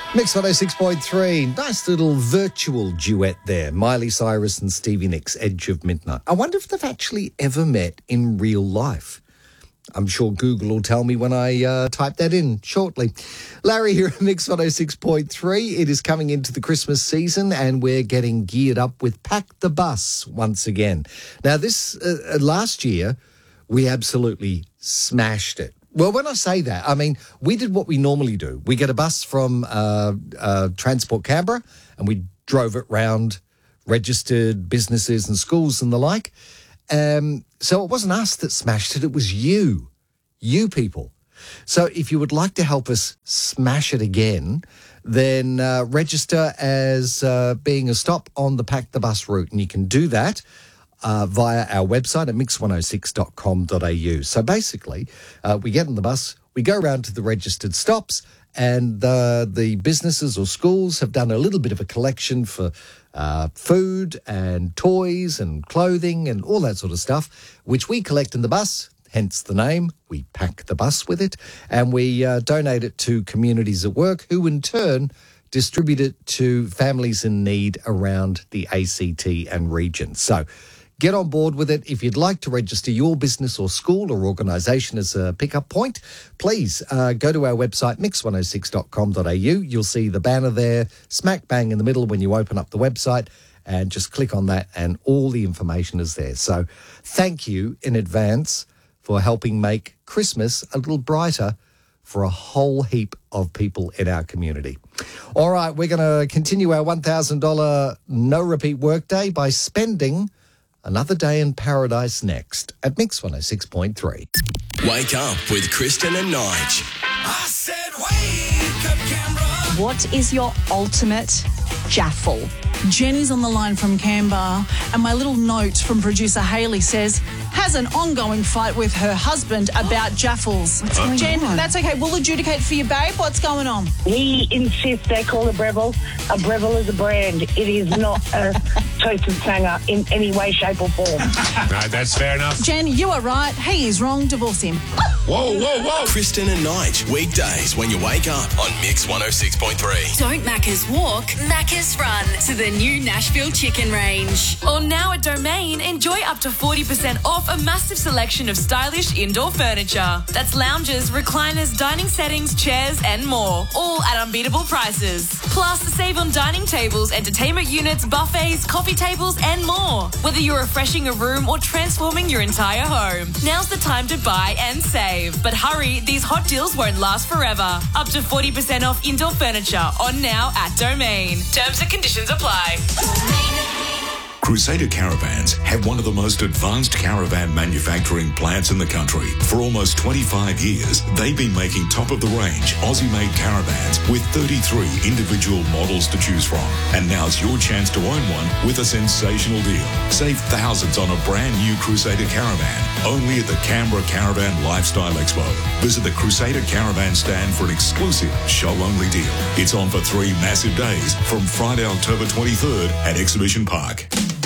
Mix 106.3, nice little virtual duet there. Miley Cyrus and Stevie Nicks, Edge of Midnight. I wonder if they've actually ever met in real life. I'm sure Google will tell me when I type that in shortly. Larry here at Mix 106.3. It is coming into the Christmas season and we're getting geared up with Pack the Bus once again. Now, this last year, we absolutely smashed it. Well, when I say that, I mean, we did what we normally do. We get a bus from Transport Canberra and we drove it round registered businesses and schools and the like. So it wasn't us that smashed it, it was you people. So if you would like to help us smash it again, then register as being a stop on the Pack the Bus route. And you can do that via our website at mix106.com.au. So basically, we get on the bus, we go around to the registered stops, and the businesses or schools have done a little bit of a collection for food and toys and clothing and all that sort of stuff, which we collect in the bus, hence the name. We pack the bus with it, and we donate it to communities at work, who in turn distribute it to families in need around the ACT and region. So get on board with it. If you'd like to register your business or school or organisation as a pickup point, please go to our website, mix106.com.au. You'll see the banner there, smack bang in the middle when you open up the website, and just click on that and all the information is there. So thank you in advance for helping make Christmas a little brighter for a whole heap of people in our community. All right, we're going to continue our $1,000 no-repeat workday by spending another day in paradise next at Mix 106.3. Wake up with Kristen and Nige. I said wake up, Canberra. What is your ultimate jaffle? Jenny's on the line from Canberra, and my little note from producer Hayley says, has an ongoing fight with her husband about jaffles. Jen, that's okay. We'll adjudicate for you, babe. What's going on? He insists they call a Breville. A Breville is a brand. It is not a toasted sanger in any way, shape or form. No, that's fair enough. Jen, you are right. He is wrong. Divorce him. Whoa, whoa, whoa. Kristen and Nige, weekdays when you wake up on Mix 106.3. Don't Macca's walk, Macca's run to the new Nashville Chicken Range. Or now at Domain, enjoy up to 40% off a massive selection of stylish indoor furniture. That's lounges, recliners, dining settings, chairs and more. All at unbeatable prices. Plus, save on dining tables, entertainment units, buffets, coffee tables and more. Whether you're refreshing a room or transforming your entire home, now's the time to buy and save. But hurry, these hot deals won't last forever. Up to 40% off indoor furniture on now at Domain. Terms and conditions apply. Crusader Caravans have one of the most advanced caravan manufacturing plants in the country. For almost 25 years, they've been making top-of-the-range Aussie-made caravans with 33 individual models to choose from. And now's your chance to own one with a sensational deal. Save thousands on a brand new Crusader Caravan, only at the Canberra Caravan Lifestyle Expo. Visit the Crusader Caravan stand for an exclusive show-only deal. It's on for 3 massive days from Friday, October 23rd at Exhibition Park.